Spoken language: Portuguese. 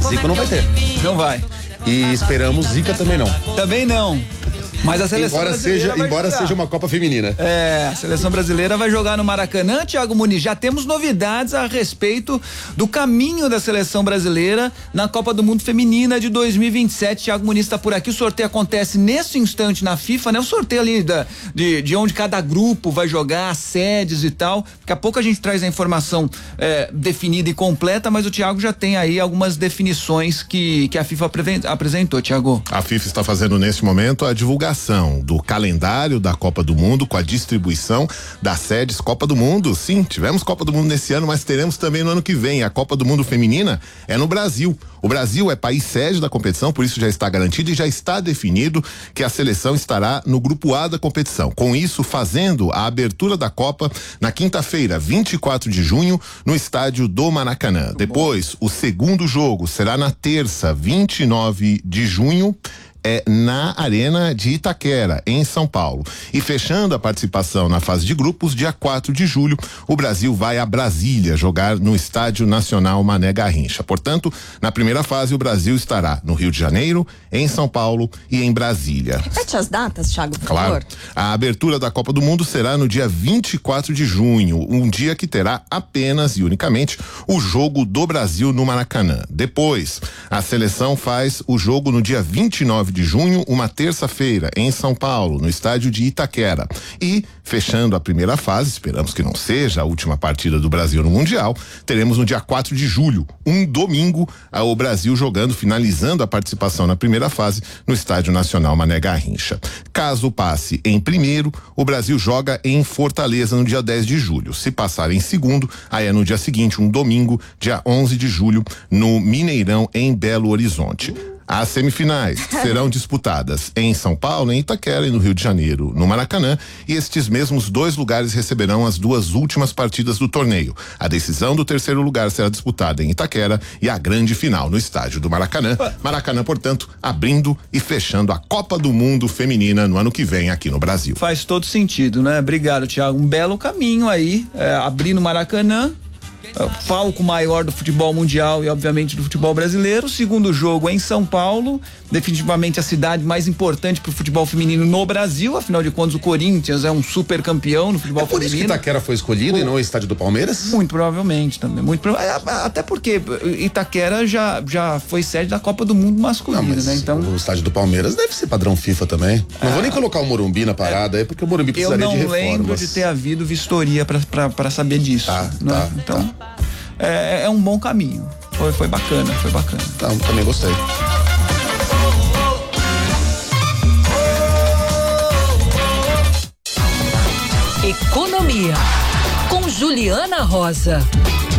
Zico não vai ter. Não vai. E esperamos Zica também não. Também não. Mas a seleção Embora seja uma Copa Feminina. A seleção brasileira vai jogar no Maracanã. Thiago Muniz, já temos novidades a respeito do caminho da seleção brasileira na Copa do Mundo Feminina de 2027. Thiago Muniz está por aqui. O sorteio acontece nesse instante na FIFA, né? O sorteio ali de onde cada grupo vai jogar, as sedes e tal. Daqui a pouco a gente traz a informação definida e completa, mas o Thiago já tem aí algumas definições que a FIFA apresentou, Thiago. A FIFA está fazendo nesse momento a divulgação do calendário da Copa do Mundo com a distribuição das sedes Copa do Mundo. Sim, tivemos Copa do Mundo nesse ano, mas teremos também no ano que vem. A Copa do Mundo Feminina é no Brasil. O Brasil é país sede da competição, por isso já está garantido e já está definido que a seleção estará no grupo A da competição. Com isso, fazendo a abertura da Copa na quinta-feira, 24 de junho, no estádio do Maracanã. Depois, o segundo jogo será na terça, 29 de junho, na Arena de Itaquera, em São Paulo. E fechando a participação na fase de grupos, dia 4 de julho, o Brasil vai a Brasília jogar no Estádio Nacional Mané Garrincha. Portanto, na primeira fase, o Brasil estará no Rio de Janeiro, em São Paulo e em Brasília. Repete as datas, Thiago, por favor. Claro. A abertura da Copa do Mundo será no dia 24 de junho, um dia que terá apenas e unicamente o jogo do Brasil no Maracanã. Depois, a seleção faz o jogo no dia 29 de junho, uma terça-feira, em São Paulo, no estádio de Itaquera. E, fechando a primeira fase, esperamos que não seja a última partida do Brasil no Mundial, teremos no dia 4 de julho, um domingo, o Brasil jogando, finalizando a participação na primeira fase, no Estádio Nacional Mané Garrincha. Caso passe em primeiro, o Brasil joga em Fortaleza no dia 10 de julho. Se passar em segundo, aí é no dia seguinte, um domingo, dia 11 de julho, no Mineirão, em Belo Horizonte. As semifinais serão disputadas em São Paulo, em Itaquera e no Rio de Janeiro, no Maracanã, e estes mesmos dois lugares receberão as duas últimas partidas do torneio. A decisão do terceiro lugar será disputada em Itaquera e a grande final no estádio do Maracanã. Maracanã, portanto, abrindo e fechando a Copa do Mundo Feminina no ano que vem aqui no Brasil. Faz todo sentido, né? Obrigado, Thiago. Um belo caminho aí, abrir no Maracanã. Palco maior do futebol mundial e obviamente do futebol brasileiro. Segundo jogo em São Paulo, definitivamente a cidade mais importante para o futebol feminino no Brasil, afinal de contas o Corinthians é um super campeão no futebol feminino. Por isso que Itaquera foi escolhido e não o estádio do Palmeiras? Muito provavelmente também, até porque Itaquera já foi sede da Copa do Mundo masculina, né? Então o estádio do Palmeiras deve ser padrão FIFA também. Não vou nem colocar o Morumbi na parada aí, porque o Morumbi precisaria de reformas. Eu não lembro de ter havido vistoria para saber disso. Então é um bom caminho. Foi bacana. Não, também gostei. Economia, com Juliana Rosa.